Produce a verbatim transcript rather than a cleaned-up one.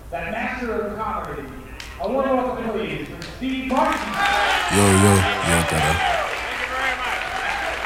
that master of comedy. I want to welcome, please, Steve Martin. Yo, yo, yo, brother.